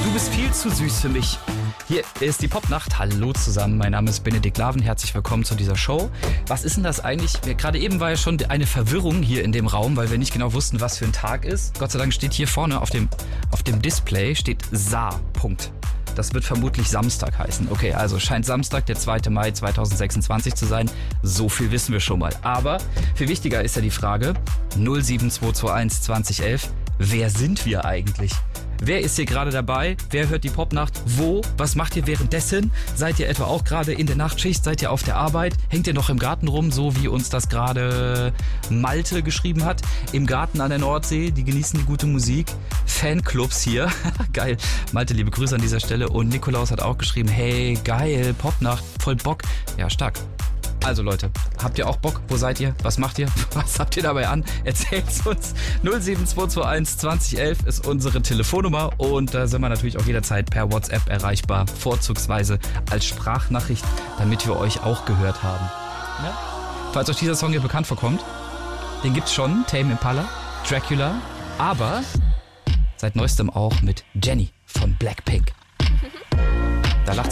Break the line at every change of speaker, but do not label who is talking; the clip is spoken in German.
Du bist viel zu süß für mich. Hier ist die Popnacht. Hallo zusammen, mein Name ist Benedikt Laven. Herzlich willkommen zu dieser Show. Was ist denn das eigentlich? Gerade eben war ja schon eine Verwirrung hier in dem Raum, weil wir nicht genau wussten, was für ein Tag ist. Gott sei Dank steht hier vorne auf dem Display steht Saar. Punkt. Das wird vermutlich Samstag heißen. Okay, also scheint Samstag, der 2. Mai 2026 zu sein. So viel wissen wir schon mal. Aber viel wichtiger ist ja die Frage 07221 2011. Wer sind wir eigentlich? Wer ist hier gerade dabei? Wer hört die Popnacht? Wo? Was macht ihr währenddessen? Seid ihr etwa auch gerade in der Nachtschicht? Seid ihr auf der Arbeit? Hängt ihr noch im Garten rum, so wie uns das gerade Malte geschrieben hat? Im Garten an der Nordsee, die genießen die gute Musik. Fanclubs hier. Geil. Malte, liebe Grüße an dieser Stelle. Und Nikolaus hat auch geschrieben, hey, geil, Popnacht, voll Bock. Ja, stark. Also Leute, habt ihr auch Bock? Wo seid ihr? Was macht ihr? Was habt ihr dabei an? Erzählt's uns. 07221 2011 ist unsere Telefonnummer und da sind wir natürlich auch jederzeit per WhatsApp erreichbar, vorzugsweise als Sprachnachricht, damit wir euch auch gehört haben. Ja? Falls euch dieser Song hier bekannt vorkommt, den gibt's schon, Tame Impala, Dracula, aber seit neuestem auch mit Jennie von Blackpink. Da lacht